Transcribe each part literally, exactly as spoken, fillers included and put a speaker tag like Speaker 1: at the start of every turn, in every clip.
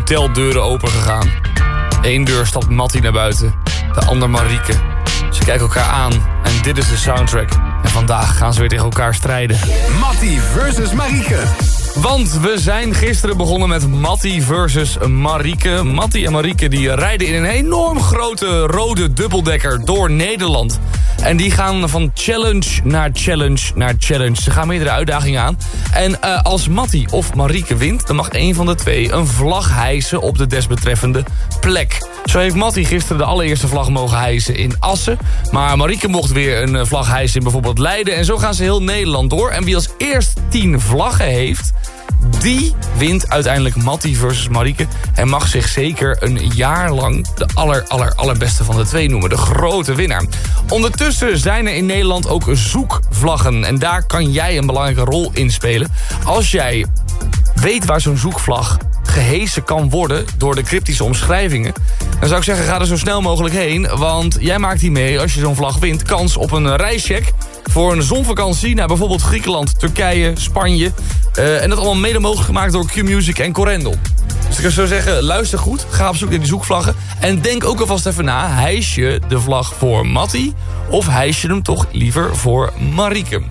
Speaker 1: hoteldeuren opengegaan. Eén deur stapt Mattie naar buiten, de ander Marieke. Ze kijken elkaar aan en dit is de soundtrack. En vandaag gaan ze weer tegen elkaar strijden.
Speaker 2: Mattie versus Marieke.
Speaker 1: Want we zijn gisteren begonnen met Mattie versus Marieke. Mattie en Marieke die rijden in een enorm grote rode dubbeldekker door Nederland. En die gaan van challenge naar challenge naar challenge. Ze gaan meerdere uitdagingen aan. En uh, als Mattie of Marieke wint, dan mag één van de twee een vlag hijsen op de desbetreffende plek. Zo heeft Mattie gisteren de allereerste vlag mogen hijsen in Assen. Maar Marieke mocht weer een vlag hijsen in bijvoorbeeld Leiden. En zo gaan ze heel Nederland door. En wie als eerst tien vlaggen heeft, die wint uiteindelijk Mattie versus Marieke. En mag zich zeker een jaar lang de aller, aller, allerbeste van de twee noemen. De grote winnaar. Ondertussen zijn er in Nederland ook zoekvlaggen. En daar kan jij een belangrijke rol in spelen. Als jij weet waar zo'n zoekvlag gehesen kan worden door de cryptische omschrijvingen, dan zou ik zeggen, ga er zo snel mogelijk heen. Want jij maakt hier mee, als je zo'n vlag wint, kans op een reischeck voor een zonvakantie naar bijvoorbeeld Griekenland, Turkije, Spanje. Uh, en dat allemaal mede mogelijk gemaakt door Q-Music en Corendon. Dus ik zou zeggen, luister goed, ga op zoek naar die zoekvlaggen. En denk ook alvast even na, hijs je de vlag voor Mattie of hijs je hem toch liever voor Marieke?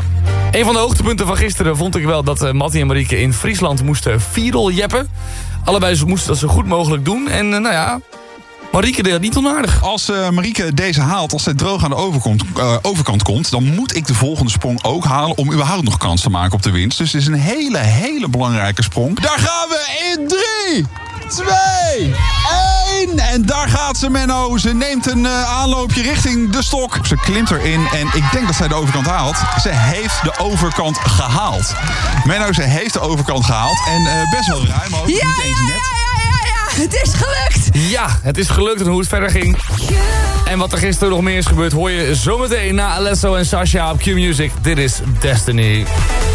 Speaker 1: Een van de hoogtepunten van gisteren vond ik wel dat uh, Mattie en Marieke in Friesland moesten viereljeppen. Allebei ze moesten dat zo goed mogelijk doen. En uh, nou ja, Marieke deed het niet onaardig.
Speaker 3: Als uh, Marieke deze haalt, als zij droog aan de overkant, uh, overkant komt, dan moet ik de volgende sprong ook halen om überhaupt nog kans te maken op de winst. Dus het is een hele, hele belangrijke sprong. Daar gaan we in drie, twee, één. En daar gaat ze, Menno. Ze neemt een uh, aanloopje richting de stok. Ze klimt erin en ik denk dat zij de overkant haalt. Ze heeft de overkant gehaald. Menno, ze heeft de overkant gehaald. En uh, best wel ruim ook,
Speaker 4: ja,
Speaker 3: niet eens
Speaker 4: ja,
Speaker 3: net.
Speaker 4: Ja, ja, ja, ja, het is gelukt.
Speaker 1: Ja, het is gelukt en hoe het verder ging. En wat er gisteren nog meer is gebeurd, hoor je zometeen na Alesso en Sasha op Q-Music. Dit is Destiny.